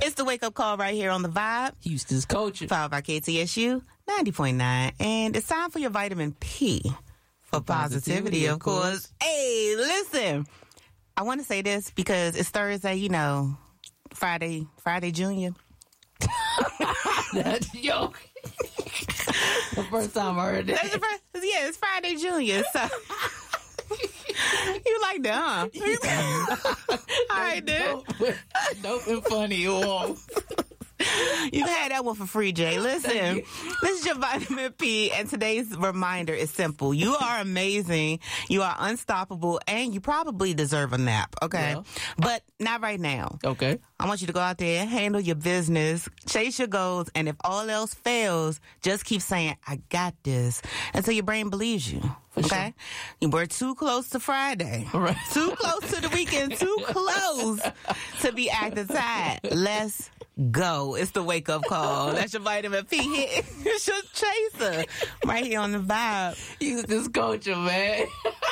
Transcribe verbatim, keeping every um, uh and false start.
It's the wake up call right here on the Vibe. Houston's culture. Followed by K T S U ninety point nine. And it's time for your vitamin P for positivity, of course. Hey, listen. I want to say this because it's Thursday, you know, Friday, Friday Junior. That's yo. The first time I heard that. That's the first, yeah, it's Friday Junior. So you like that, huh? All right, dude. Dope, dope and funny. Whoa. You had that one for free, Jay. Listen, this is your vitamin P, and today's reminder is simple. You are amazing, you are unstoppable, and you probably deserve a nap, okay? Yeah. But not right now. Okay. I want you to go out there, handle your business, chase your goals, and if all else fails, just keep saying, I got this, until your brain believes you. For okay? Sure. We're too close to Friday. Right. Too close to the weekend. Too close to be acting tired. Let's go. It's the wake up call. That's your vitamin P hit. It's your chaser. Right here on the Vibe. Use this culture, man.